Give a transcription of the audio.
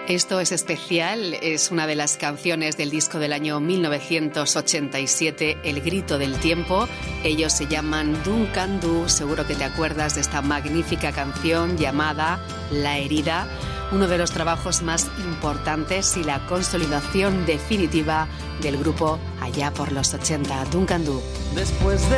Esto es especial, es una de las canciones del disco del año 1987, El grito del tiempo. Ellos se llaman Duncan Du, seguro que te acuerdas de esta magnífica canción llamada La herida, uno de los trabajos más importantes y la consolidación definitiva del grupo allá por los 80, Duncan Du. Después de